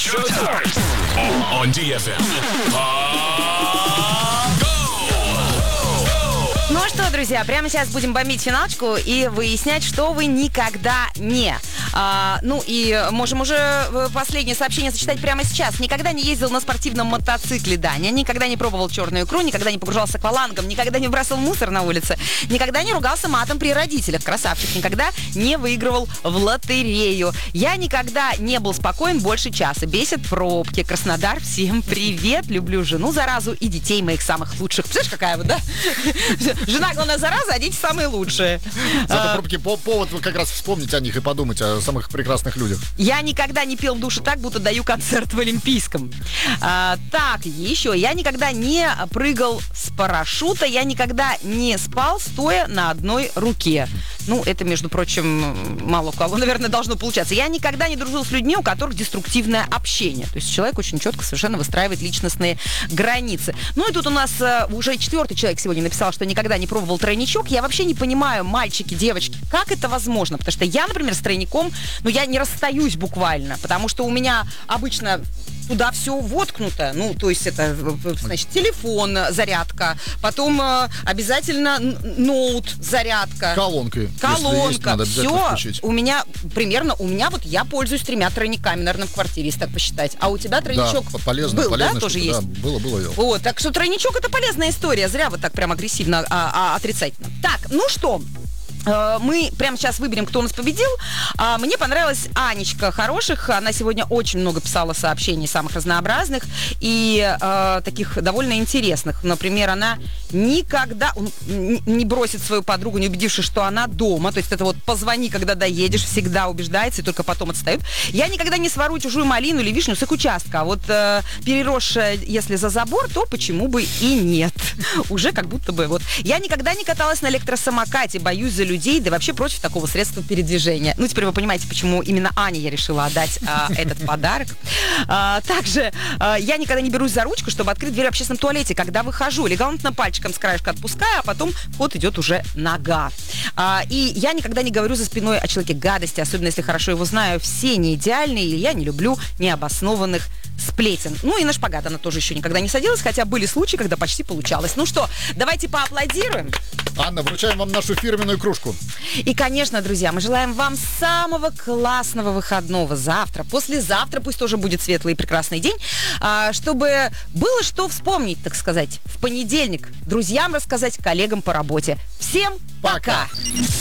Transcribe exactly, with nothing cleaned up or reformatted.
Showtime on ди эф эм. Ну что, друзья, прямо сейчас будем бомбить финалочку и выяснять, что вы никогда не... А, ну и можем уже последнее сообщение зачитать прямо сейчас. Никогда не ездил на спортивном мотоцикле, Даня. Никогда не пробовал черную икру, никогда не погружался к аквалангам, никогда не выбрасывал мусор на улице, никогда не ругался матом при родителях, красавчик, никогда не выигрывал в лотерею. Я никогда не был спокоен больше часа. Бесит пробки. Краснодар, всем привет. Люблю жену, заразу и детей моих самых лучших. Представляешь, какая вот, да? Жена, главная зараза, а дети самые лучшие. Зато пробки повод вы как раз вспомнить о них и подумать о самых прекрасных людях. Я никогда не пел в душе так, будто даю концерт в Олимпийском. А, так, еще. Я никогда не прыгал с парашюта, я никогда не спал, стоя на одной руке. Ну, это, между прочим, мало у кого, наверное, должно получаться. Я никогда не дружил с людьми, у которых деструктивное общение. То есть человек очень четко совершенно выстраивает личностные границы. Ну и тут у нас uh, уже четвертый человек сегодня написал, что никогда не пробовал тройничок. Я вообще не понимаю, мальчики, девочки, как это возможно? Потому что я, например, с тройником, ну, я не расстаюсь буквально, потому что у меня обычно туда все воткнуто. Ну, то есть это, значит, телефон, зарядка, потом э, обязательно ноут, зарядка. Колонкой. Колонка. Есть, все у меня, примерно, у меня вот я пользуюсь тремя тройниками, наверное, в квартире, если так посчитать. А у тебя тройничок да, полезно, был, полезно, да, тоже штука, есть? Да, было, было. Вот, так что тройничок — это полезная история. Зря вы так прям агрессивно, а, а, отрицательно. Так, ну что... Мы прямо сейчас выберем, кто у нас победил. Мне понравилась Анечка Хороших. Она сегодня очень много писала сообщений самых разнообразных и э, таких довольно интересных. Например, она никогда не бросит свою подругу, не убедившись, что она дома. То есть это вот позвони, когда доедешь, всегда убеждается и только потом отстает. Я никогда не сворую чужую малину или вишню с их участка. А вот э, переросшая, если за забор, то почему бы и нет. Уже как будто бы вот. Я никогда не каталась на электросамокате, боюсь за людей, да вообще против такого средства передвижения. Ну, теперь вы понимаете, почему именно Ане я решила отдать а, этот подарок. А, также а, я никогда не берусь за ручку, чтобы открыть дверь в общественном туалете, когда выхожу. Элегантно пальчиком с краешка отпускаю, а потом в ход идет уже нога. А, и я никогда не говорю за спиной о человеке гадости, особенно если хорошо его знаю. Все не идеальные, и я не люблю необоснованных сплетен. Ну и на шпагат она тоже еще никогда не садилась, хотя были случаи, когда почти получалось. Ну что, давайте поаплодируем. Анна, вручаем вам нашу фирменную кружку. И, конечно, друзья, мы желаем вам самого классного выходного завтра. Послезавтра пусть тоже будет светлый и прекрасный день, чтобы было что вспомнить, так сказать, в понедельник. Друзьям рассказать, коллегам по работе. Всем пока! пока.